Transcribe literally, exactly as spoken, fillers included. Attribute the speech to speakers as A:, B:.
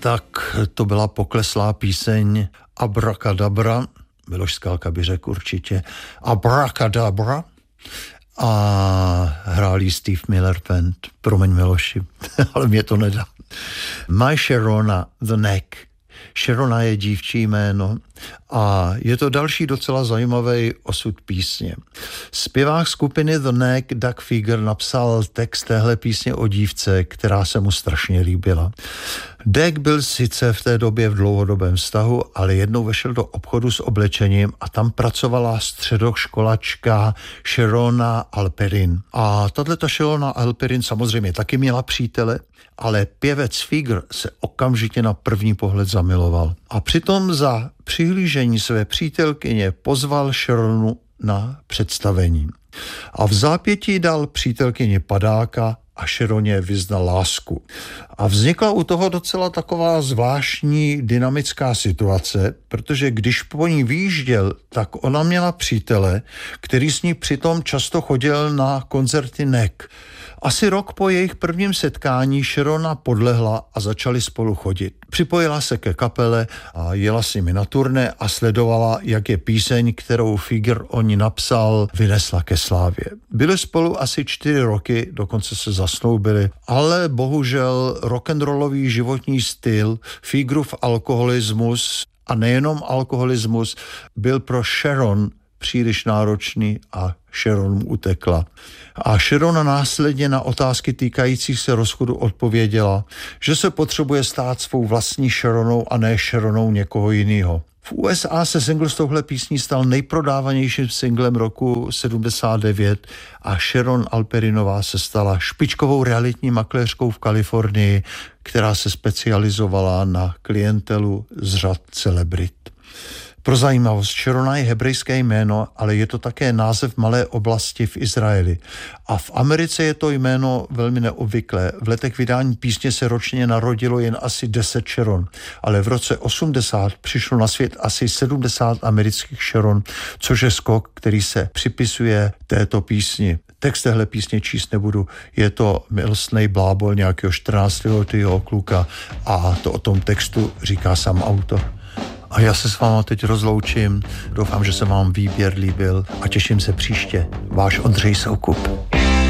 A: tak to byla pokleslá píseň Abracadabra, Miloš Skalka by řekl určitě Abracadabra, a hrál jí Steve Miller Band. Promiň Miloši, ale mě to nedá. My Sharona, The Neck. Sharona je dívčí jméno a je to další docela zajímavý osud písně. Zpěvák skupiny The Neck Doug Fieger napsal text téhle písně o dívce, která se mu strašně líbila. Doug byl sice v té době v dlouhodobém vztahu, ale jednou vešel do obchodu s oblečením a tam pracovala středoškolačka Sharona Alperin. A tato Sharona Alperin samozřejmě taky měla přítele, ale pěvec Fieger se okamžitě na první pohled zamiloval. A přitom za přihlížení své přítelkyně pozval Sharonu na představení. A v zápětí dal přítelkyni padáka a Sharoně vyznal lásku. A vznikla u toho docela taková zvláštní dynamická situace, protože když po ní vyjížděl, tak ona měla přítele, který s ní přitom často chodil na koncerty Neck. Asi rok po jejich prvním setkání Sharona podlehla a začali spolu chodit. Připojila se ke kapele a jela s nimi na turné a sledovala, jak je píseň, kterou Fieger o ní napsal, vynesla ke slávě. Byli spolu asi čtyři roky, dokonce se zasnoubili, ale bohužel rock'n'rollový životní styl, Fiegerův alkoholismus a nejenom alkoholismus byl pro Sharon příliš náročný a Sharon mu utekla. A Sharona následně na otázky týkající se rozchodu odpověděla, že se potřebuje stát svou vlastní Sharonou a ne Sharonou někoho jiného. V U S A se single s touhle písní stal nejprodávanějším singlem roku sedmdesát devět a Sharon Alperinová se stala špičkovou realitní makléřkou v Kalifornii, která se specializovala na klientelu z řad celebrit. Pro zajímavost, Sharona je hebrejské jméno, ale je to také název malé oblasti v Izraeli. A v Americe je to jméno velmi neobvyklé. V letech vydání písně se ročně narodilo jen asi deset Sharon, ale v roce osmdesát přišlo na svět asi sedmdesát amerických Sharon, což je skok, který se připisuje této písni. Text téhle písně číst nebudu, je to milostnej blábol nějakého čtrnáctiletého kluka a to o tom textu říká sám autor. A já se s váma teď rozloučím. Doufám, že se vám výběr líbil a těším se příště. Váš Ondřej Soukup.